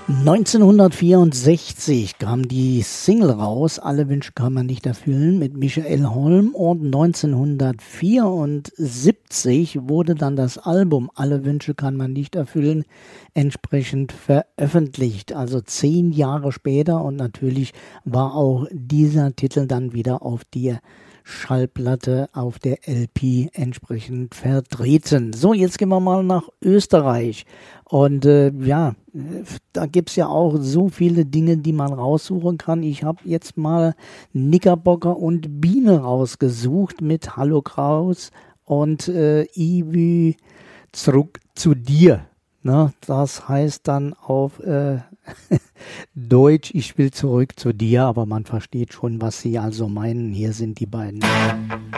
1964 kam die Single raus, Alle Wünsche kann man nicht erfüllen, mit Michael Holm, und 1974 wurde dann das Album Alle Wünsche kann man nicht erfüllen entsprechend veröffentlicht, also 10 Jahre später, und natürlich war auch dieser Titel dann wieder auf die Schallplatte, auf der LP entsprechend vertreten. So, jetzt gehen wir mal nach Österreich. Und da gibt's ja auch so viele Dinge, die man raussuchen kann. Ich habe jetzt mal Knickerbocker und Biene rausgesucht mit Hallo Kraus und Iwi zurück zu dir. Ne, das heißt dann auf Deutsch, ich will zurück zu dir, aber man versteht schon, was sie also meinen. Hier sind die beiden.